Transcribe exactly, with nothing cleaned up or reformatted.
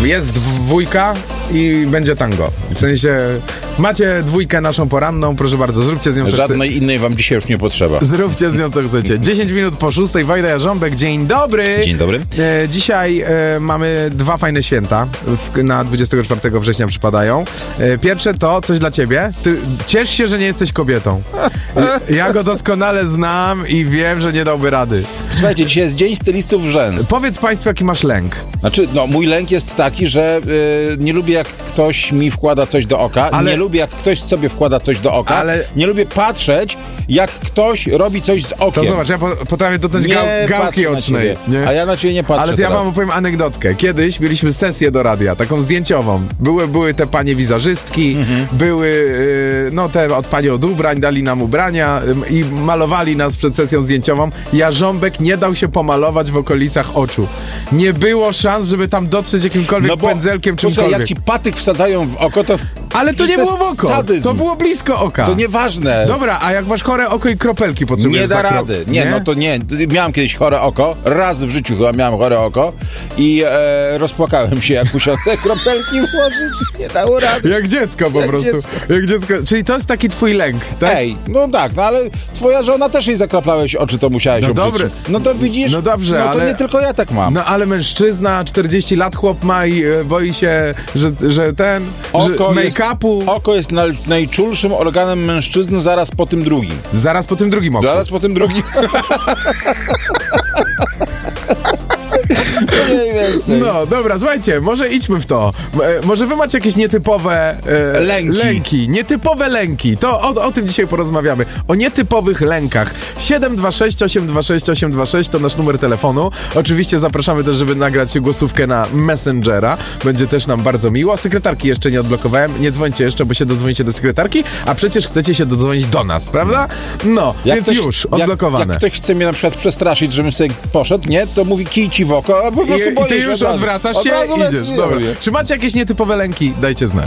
jest dwójka i będzie tango. W sensie macie dwójkę naszą poranną, proszę bardzo, zróbcie z nią co Żadnej chce... innej wam dzisiaj już nie potrzeba. Zróbcie z nią co chcecie. dziesięć minut po szóstej, Wajda Jarząbek, dzień dobry. Dzień dobry. E, dzisiaj e, mamy dwa fajne święta, w, na dwudziestego czwartego września przypadają. E, pierwsze to coś dla ciebie. Ty ciesz się, że nie jesteś kobietą. Ja go doskonale znam i wiem, że nie dałby rady. Słuchajcie, dzisiaj jest Dzień Stylistów Rzęs. Powiedz państwu, jaki masz lęk. Znaczy, no, mój lęk jest taki, że y, nie lubię, jak ktoś mi wkłada coś do oka, Ale... nie lubię, jak ktoś sobie wkłada coś do oka, Ale... nie lubię patrzeć, jak ktoś robi coś z okiem. To zobacz, ja po, potrafię dotknąć gał, gałki ocznej. Nie? A ja na ciebie nie patrzę. Ale to ja wam opowiem anegdotkę. Kiedyś mieliśmy sesję do radia, taką zdjęciową. Były, były te panie wizerzystki, mhm. były yy, no te od pani od ubrań, dali nam ubrania yy, i malowali nas przed sesją zdjęciową. Jarząbek nie dał się pomalować w okolicach oczu. Nie było szans, żeby tam dotrzeć jakimkolwiek no bo, pędzelkiem, czymkolwiek. Jak ci patyk wsadzają w oko, to... Ale to nie to było w oko. Sadyzm. To było blisko oka. To nieważne. Dobra, a jak masz chore oko i kropelki potrzebujesz Nie da zakrop... rady. Nie, nie, no to nie. Miałem kiedyś chore oko. Raz w życiu chyba miałem chore oko i e, rozpłakałem się, jak musiałem te kropelki włożyć. Nie dało rady. Jak dziecko po jak prostu. Dziecko. Jak dziecko. Czyli to jest taki twój lęk, tak? Ej, no tak, no ale twoja żona też jej zakraplałeś oczy, to musiałeś No ją dobry. przytrzymać. No to widzisz? No dobrze, no to ale... nie tylko ja tak mam. No ale mężczyzna, czterdzieści lat chłop ma i e, boi się, że, że ten, oko że make-upu... Jest, oko jest naj, najczulszym organem mężczyzny zaraz po tym drugim. Zaraz po tym drugim oku. Zaraz po tym drugim. Mniej więcej. No, dobra, słuchajcie, może idźmy w to. E, może wy macie jakieś nietypowe e, lęki. lęki. Nietypowe lęki. To o, o tym dzisiaj porozmawiamy. O nietypowych lękach. siedem dwa sześć osiem dwa sześć osiem dwa sześć to nasz numer telefonu. Oczywiście zapraszamy też, żeby nagrać głosówkę na Messengera. Będzie też nam bardzo miło. Sekretarki jeszcze nie odblokowałem. Nie dzwońcie jeszcze, bo się dodzwonicie do sekretarki, a przecież chcecie się dodzwonić do nas, prawda? No, jak więc ktoś, już, odblokowane. Jak, jak ktoś chce mnie na przykład przestraszyć, żebym sobie poszedł, nie? To mówi kij ci w oko, a po prostu I, i ty już się odwracasz się i idziesz. Dobra. Czy macie jakieś nietypowe lęki? Dajcie znać.